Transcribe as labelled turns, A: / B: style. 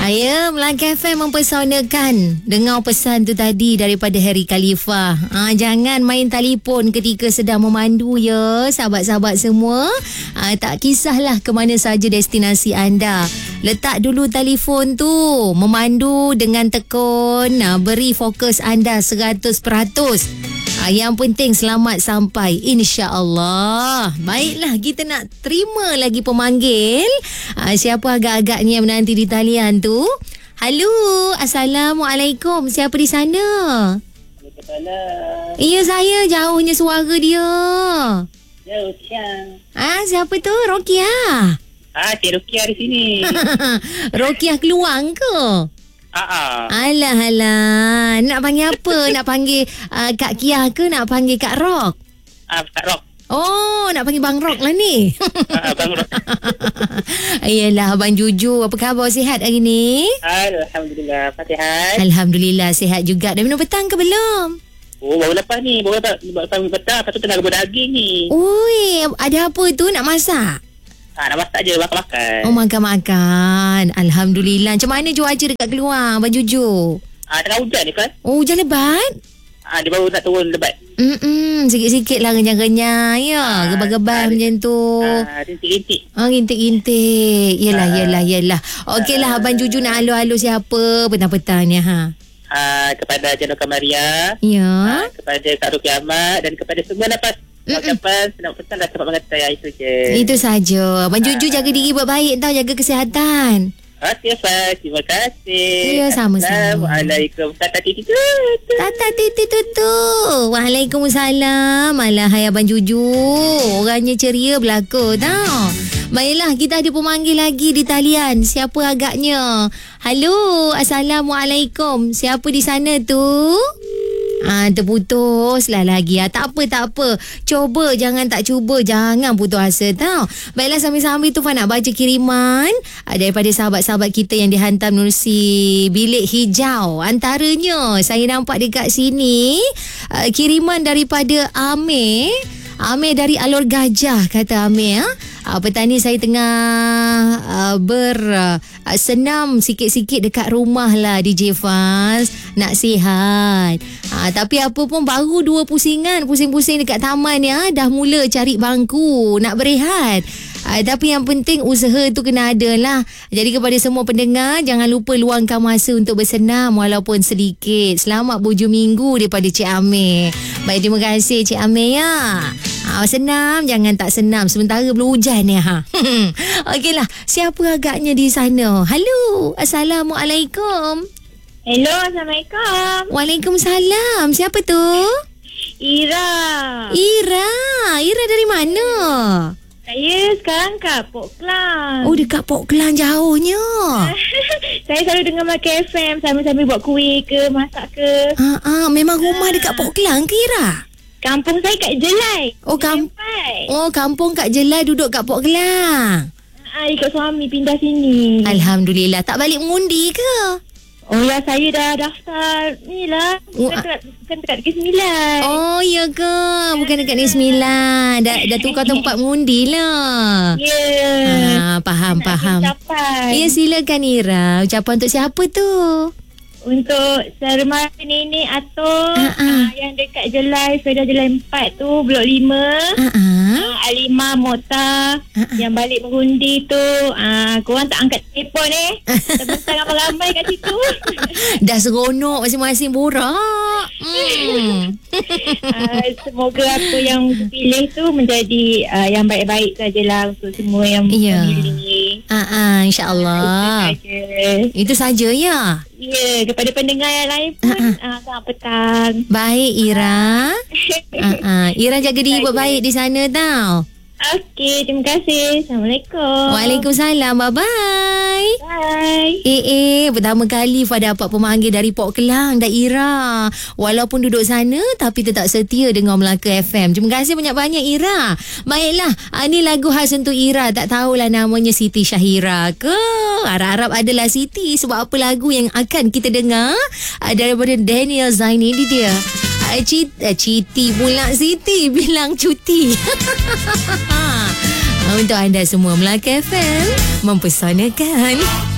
A: Ya, Melaka FM mempesonakan. Dengar pesan tu tadi daripada Harry Khalifah. Jangan main telefon ketika sedang memandu ya, sahabat-sahabat semua. Tak kisahlah ke mana saja destinasi anda. Letak dulu telefon tu, memandu dengan tekun. Beri fokus anda 100%. Yang penting selamat sampai, insya-Allah. Baiklah, kita nak terima lagi pemanggil. Siapa agak-agaknya yang menanti di talian tu? Halo, Assalamualaikum. Siapa di sana?
B: Waalaikumsalam.
A: Iya, saya. Jauhnya suara dia.
B: Jauh, Syang.
A: Siapa tu? Rokiah.
B: Cik Rukiah di sini.
A: Rokiah Keluang ke? Alah. Nak panggil apa? Nak panggil Kak Kiah ke nak panggil Kak Rock?
B: Kak Rock.
A: Oh, nak panggil Bang Rock lah ni.
B: Bang Rock.
A: Yelah, Abang Juju. Apa khabar? Sihat hari ni?
B: Alhamdulillah. Sihat.
A: Alhamdulillah, sihat juga. Dah minum petang ke belum?
B: Oh, baru lepas ni. Baru lepas petang. Lepas tu tengah rebus daging ni.
A: Ui, ada apa tu? Nak masak?
B: Nak masak je, makan-makan.
A: Oh, makan-makan. Alhamdulillah. Macam mana cuaca dekat keluar, Abang Juju?
B: Tengah hujan ni kan?
A: Oh, hujan lebat?
B: Dia baru nak turun lebat.
A: Sikit-sikit lah renyah-renyah. Ya, gebal-gebal macam tu.
B: Rintik-rintik.
A: Rintik-rintik. Yelah. Okeylah, Abang Juju nak alo-alo siapa petang-petang ni,
B: kepada Janoka Maria.
A: Ya.
B: Kepada Kak Rukiah Ahmad. Dan kepada semua dapat ucapan senang pesan dan sempat mengatai. Itu je.
A: Itu saja. Abang Juju jaga diri baik-baik tau. Jaga kesihatan.
B: Okey, Fah. Terima kasih.
A: Ya, sama-sama.
B: Assalamualaikum. Tata titi
A: tutu. Waalaikumsalam. Alah, hai Abang Juju. Orangnya ceria belaka tau. Baiklah, kita ada pemanggil lagi di talian. Siapa agaknya? Halo, Assalamualaikum. Siapa di sana tu? Terputus lah lagi. Tak apa. Cuba, jangan tak cuba. Jangan putus asa tau. Baiklah, sambil-sambil tu Fah nak baca kiriman daripada sahabat-sahabat kita yang dihantar menerusi Bilik Hijau. Antaranya, saya nampak dekat sini kiriman daripada Amir. Amir dari Alor Gajah, kata Amir. Petani saya tengah bersenam sikit-sikit dekat rumah lah DJ Faz. Nak sihat. Tapi apa pun baru 2 pusingan. Pusing-pusing dekat taman ya. Dah mula cari bangku. Nak berehat. Tapi yang penting usaha tu kena ada lah. Jadi kepada semua pendengar, jangan lupa luangkan masa untuk bersenam walaupun sedikit. Selamat berhujung minggu daripada Cik Amir. Baik, terima kasih Cik Amir ya. Senam, jangan tak senam sementara belum hujan ni. Okeylah, siapa agaknya di sana? Halo, Assalamualaikum.
C: Hello, Assalamualaikum.
A: Waalaikumsalam. Siapa tu?
C: Ira
A: dari mana?
C: Saya sekarang kat Port Klang.
A: Oh, dekat Port Klang jauhnya.
C: Saya selalu dengar Melaka FM sambil-sambil buat kuih ke, masak ke.
A: Memang rumah dekat Port Klang ke Ira?
C: Kampung saya kat Jelai.
A: Kampung kat Jelai, duduk kat Port Klang.
C: Ikut suami pindah sini.
A: Alhamdulillah. Tak balik mengundi ke?
C: Oh ya, saya dah daftar ni lah. Bukan dekat Negeri 9.
A: Oh ya ke? Bukan dekat Negeri 9. Dah tukar tempat mengundi lah.
C: Ya.
A: Faham. Ya, silakan Ira. Ucapan untuk siapa tu?
C: Untuk seremala nenek Atok yang dekat Jelai, Fedah Jelai 4 tu, Blok 5. Alimah Mota yang balik mengundi tu. Korang tak angkat telefon Terbentang ramai-ramai kat situ.
A: Dah seronok masing-masing borak.
C: Semoga apa yang dipilih tu menjadi yang baik-baik sajalah untuk semua yang memilih.
A: InsyaAllah. Itu saja ya.
C: Ya, kepada pendengar yang lain pun selamat petang.
A: Baik Ira. Ira jaga diri baik di sana tau.
C: Okey, terima kasih. Assalamualaikum.
A: Waalaikumsalam. Bye-bye.
C: Bye.
A: Pertama kali Fah dapat pemanggil dari Port Klang dan Ira. Walaupun duduk sana tapi tetap setia dengan Melaka FM. Terima kasih banyak-banyak Ira. Baiklah, ni lagu khas untuk Ira. Tak tahulah namanya Siti Syahira ke. Harap-harap adalah Siti. Sebab apa lagu yang akan kita dengar daripada Daniel Zaini ni dia. Citi pula Siti bilang cuti. Untuk anda semua, Melaka FM mempesonakan.